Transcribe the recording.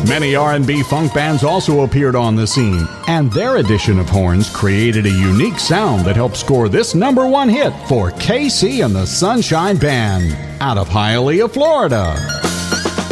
Many R&B funk bands also appeared on the scene, and their addition of horns created a unique sound that helped score this #1 hit for KC and the Sunshine Band out of Hialeah, Florida.